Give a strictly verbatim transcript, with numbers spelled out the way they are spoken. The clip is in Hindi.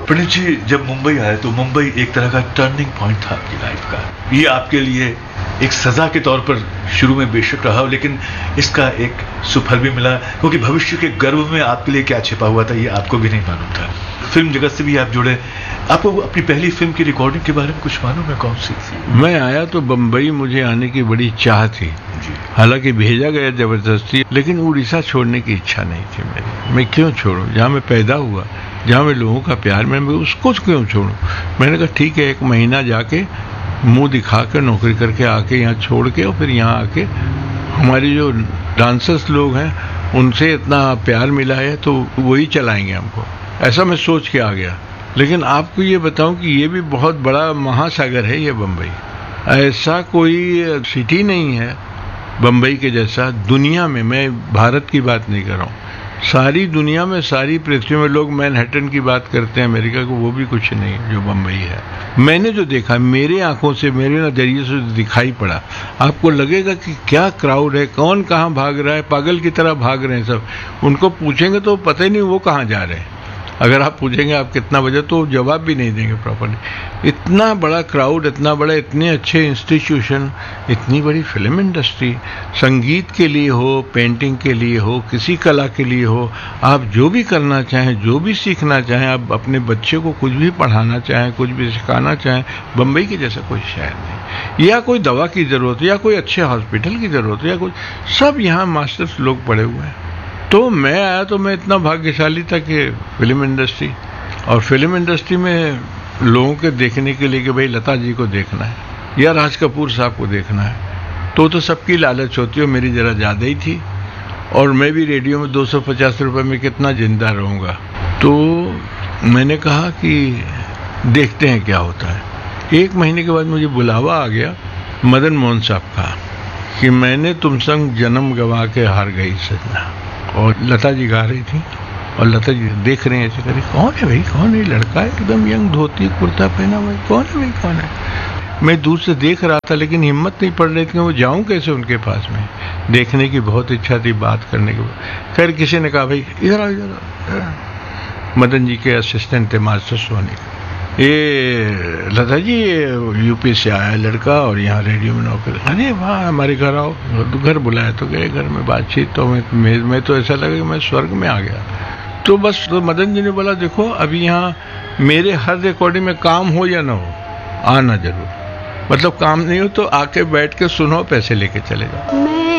पंडित जी, जब मुंबई आए तो मुंबई एक तरह का टर्निंग पॉइंट था आपकी लाइफ का। ये आपके लिए एक सजा के तौर पर शुरू में बेशक रहा, लेकिन इसका एक सुफल भी मिला, क्योंकि भविष्य के गर्भ में आपके लिए क्या छिपा हुआ था ये आपको भी नहीं मालूम था। फिल्म जगत से भी आप जुड़े। आपको अपनी पहली फिल्म की रिकॉर्डिंग के बारे में कुछ मालूम है? कौन सी थी? मैं आया तो बम्बई मुझे आने की बड़ी चाह थी, हालांकि भेजा गया जबरदस्ती, लेकिन उड़ीसा छोड़ने की इच्छा नहीं थी मेरी। मैं क्यों छोड़ूं? जहाँ मैं पैदा हुआ, जहाँ मैं लोगों का प्यार में, मैं उसको क्यों छोड़ूं? मैंने कहा ठीक है, एक महीना जाके मुंह दिखा कर नौकरी करके आके यहाँ छोड़ के और फिर यहाँ आके हमारे जो डांसर्स लोग हैं उनसे इतना प्यार मिला है तो वही चलाएंगे हमको, ऐसा मैं सोच के आ गया। लेकिन आपको ये बताऊं कि ये भी बहुत बड़ा महासागर है ये बम्बई। ऐसा कोई सिटी नहीं है बम्बई के जैसा दुनिया में। मैं भारत की बात नहीं कर रहा हूँ, सारी दुनिया में, सारी पृथ्वी में लोग मैनहट्टन की बात करते हैं अमेरिका को, वो भी कुछ नहीं है जो बम्बई है। मैंने जो देखा, मेरे आंखों से, मेरे नजरिए से दिखाई पड़ा, आपको लगेगा कि क्या क्राउड है, कौन कहाँ भाग रहा है, पागल की तरह भाग रहे हैं सब। उनको पूछेंगे तो पता ही नहीं वो कहाँ जा रहे हैं। अगर आप पूछेंगे आप कितना बजे, तो जवाब भी नहीं देंगे प्रॉपर्ली। इतना बड़ा क्राउड, इतना बड़ा, इतने अच्छे इंस्टीट्यूशन, इतनी बड़ी फिल्म इंडस्ट्री, संगीत के लिए हो, पेंटिंग के लिए हो, किसी कला के लिए हो, आप जो भी करना चाहें, जो भी सीखना चाहें, आप अपने बच्चे को कुछ भी पढ़ाना चाहें, कुछ भी सिखाना चाहें, बम्बई के जैसा कोई शहर नहीं। या कोई दवा की जरूरत, या कोई अच्छे हॉस्पिटल की जरूरत, या कुछ, सब यहाँ मास्टर्स लोग पड़े हुए हैं। तो मैं आया तो मैं इतना भाग्यशाली था कि फिल्म इंडस्ट्री, और फिल्म इंडस्ट्री में लोगों के देखने के लिए कि भाई लता जी को देखना है या राज कपूर साहब को देखना है, तो तो सबकी लालच होती है। मेरी जरा ज़्यादा ही थी, और मैं भी रेडियो में दो सौ पचास रुपये में कितना जिंदा रहूँगा। तो मैंने कहा कि देखते हैं क्या होता है। एक महीने के बाद मुझे बुलावा आ गया मदन मोहन साहब का कि मैंने तुम संग जन्म गवा के हार गई सजना, और लता जी गा रही थी, और लता जी देख रहे हैं ऐसे करे, कौन है भाई, कौन है लड़का, एकदम यंग, धोती कुर्ता पहना हुआ, कौन है भाई, कौन है। मैं दूर से देख रहा था, लेकिन हिम्मत नहीं पड़ रही थी कि वो जाऊं कैसे उनके पास में। देखने की बहुत इच्छा थी, बात करने की। खैर किसी ने कहा भाई इधर आओ, इधर आओ। मदन जी के असिस्टेंट थे मास्टर सोनी, ये लता जी यूपी से आया लड़का और यहाँ रेडियो में नौकरी। अरे वाह, हमारे घर आओ। तो घर बुलाया तो गए, घर में बातचीत, तो मैं, मैं तो ऐसा लगा कि मैं स्वर्ग में आ गया। तो बस तो मदन जी ने बोला देखो अभी यहाँ मेरे हर रिकॉर्डिंग में काम हो या ना हो, आना जरूर। मतलब काम नहीं हो तो आके बैठ के सुनो, पैसे लेके चले जाओ।